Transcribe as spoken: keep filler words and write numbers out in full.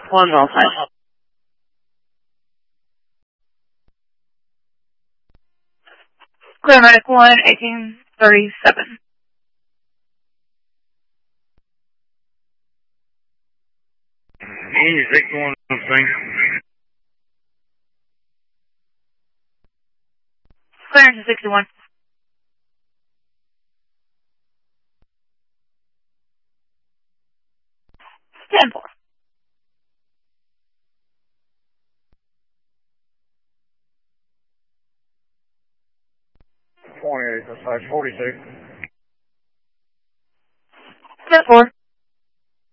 One all time. Clear medic one, eighteen thirty-seven. Any six one thing. Clearance is sixty-one. ten four. twenty-eight, that's forty-two. ten four.